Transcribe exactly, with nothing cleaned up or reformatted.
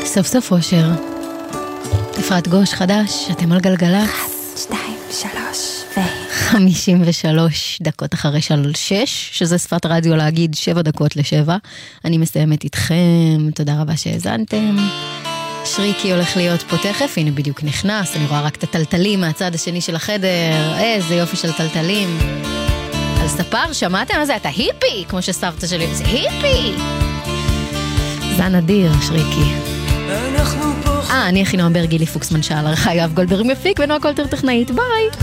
סוף סוף אושר. אפרת גוש חדש, אתם על גלגלת. שתיים, שלוש, ו... חמישים ושלוש דקות אחרי של שש, שזה שפת רדיו להגיד שבע דקות לשבע. אני מסיימת איתכם, תודה רבה שהזנתם. שריקי הולך להיות פה תכף, הנה בדיוק נכנס, אני רואה רק את הטלטלים מהצד השני של החדר, איזה יופי של טלטלים. על ספר, שמעתם מה זה? אתה היפי, כמו שסבתא שלי, זה היפי. זן אדיר, שריקי. אה, אני הכי נועם ברגי, לי פוקסמן שעל ערכה, יואב גולדברג מפיק ונועה קולטר טכנאית, ביי.